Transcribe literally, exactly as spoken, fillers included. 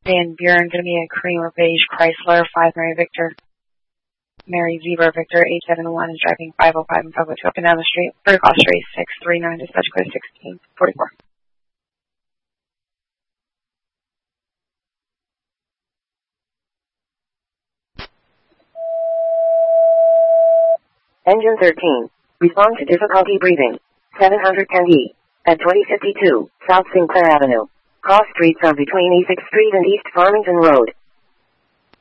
Van Buren, going to be a Creamer Beige Chrysler, five Mary Victor. Mary Zebra Victor, eight seven one is driving five oh five and five oh two up and down the street. Third cross race six three nine, dispatch code sixteen forty-four. Engine thirteen. Respond to difficulty breathing. seven hundred ten D. At twenty fifty-two, South Sinclair Avenue. Cross streets are between E sixth Street and East Farmington Road.